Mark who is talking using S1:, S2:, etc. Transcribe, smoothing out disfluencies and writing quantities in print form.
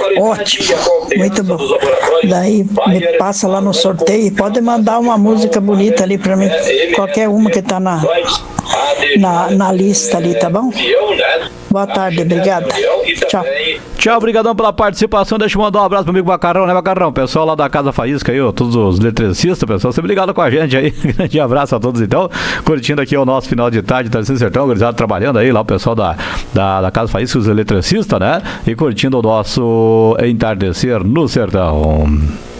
S1: Ótimo, muito bom. Daí me passa lá no sorteio. Pode mandar uma música bonita ali para mim. Qualquer uma que está na lista ali, tá bom? Boa tarde, obrigada. Tchau.
S2: Tchau, obrigadão pela participação. Deixa eu mandar um abraço pro amigo Macarrão, né, Macarrão? Pessoal lá da Casa Faísca aí, ó, todos os eletricistas, pessoal, sempre ligado com a gente aí. Grande abraço a todos, então. Curtindo aqui o nosso final de tarde, Tarcísio Sertão, organizado, trabalhando aí, lá o pessoal da Casa Faísca, os eletricistas, né? E curtindo o nosso entardecer no sertão.